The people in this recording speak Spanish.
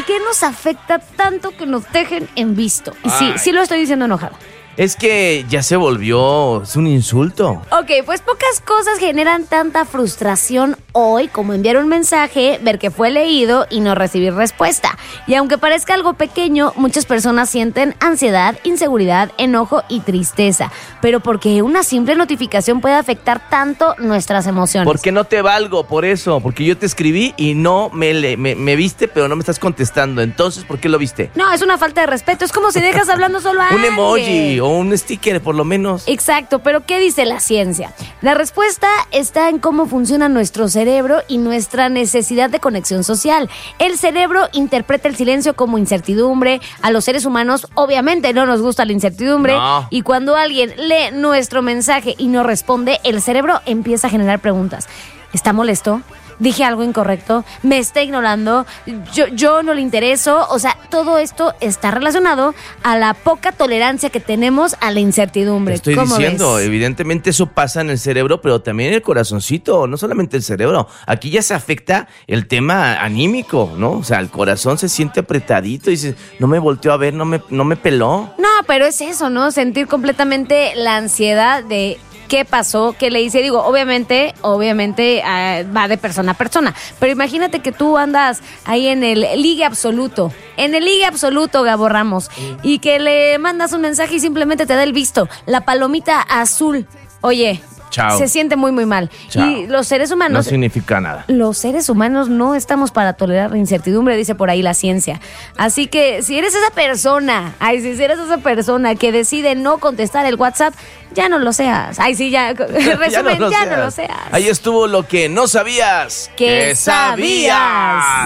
qué nos afecta tanto que nos dejen en visto? Y sí, Ay. sí lo estoy diciendo enojada. Es que ya se volvió, es un insulto. Ok, pues pocas cosas generan tanta frustración hoy como enviar un mensaje, ver que fue leído y no recibir respuesta. Y aunque parezca algo pequeño, muchas personas sienten ansiedad, inseguridad, enojo y tristeza. Pero porque una simple notificación puede afectar tanto nuestras emociones. Porque no te valgo por eso, porque yo te escribí y no me viste, pero no me estás contestando. Entonces, ¿por qué lo viste? No, es una falta de respeto. Es como si dejas hablando solo a Un alguien. emoji o un sticker, por lo menos. Exacto, pero ¿qué dice la ciencia? La respuesta está en cómo funciona nuestro cerebro y nuestra necesidad de conexión social. El cerebro interpreta el silencio como incertidumbre. A los seres humanos, obviamente, no nos gusta la incertidumbre. No. Y cuando alguien lee nuestro mensaje y no responde, el cerebro empieza a generar preguntas. ¿Está molesto? ¿Dije algo incorrecto? ¿Me está ignorando? ¿Yo no le intereso? O sea, todo esto está relacionado a la poca tolerancia que tenemos a la incertidumbre. Te estoy ¿Cómo diciendo, ves? evidentemente eso pasa en el cerebro, pero también en el corazoncito, no solamente el cerebro. Aquí ya se afecta el tema anímico, ¿no? O sea, el corazón se siente apretadito y dice, no me volteó a ver, no me peló. No, pero es eso, ¿no? Sentir completamente la ansiedad de qué pasó, qué le hice. Digo, obviamente va de persona a persona. Pero imagínate que tú andas ahí en el ligue absoluto. En el ligue absoluto, Gabo Ramos. Y que le mandas un mensaje y simplemente te da el visto. La palomita azul. Oye, Chao. se siente muy, muy mal. Chao. Y los seres No humanos... significa nada. Los seres humanos no estamos para tolerar la incertidumbre, dice por ahí la ciencia. Así que si eres esa persona, si eres esa persona que decide no contestar el WhatsApp, ya no lo seas. Resumen, ya no lo seas. Ahí estuvo lo que no sabías Que sabías.